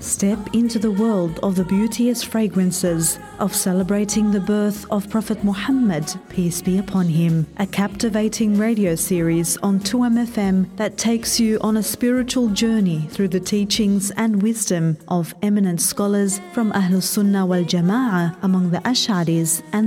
Step into the world of the beauteous fragrances of celebrating the birth of Prophet Muhammad, peace be upon him, a captivating radio series on 2MFM that takes you on a spiritual journey through the teachings and wisdom of eminent scholars from Ahlus Sunnah wal Jama'ah among the Ash'aris and